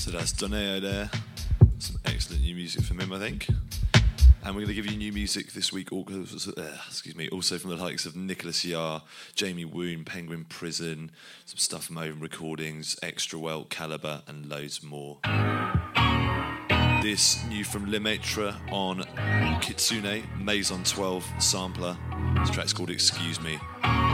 So that's Doneo there. Some excellent new music from him, I think. And we're going to give you new music this week, also from the likes of Nicholas Yar, Jamie Woon, Penguin Prison, some stuff from Open Recordings, Extra Welt, Caliber, and loads more. This new from Lemaitre on Kitsune, Maison 12 sampler. This track's called Excuse Me.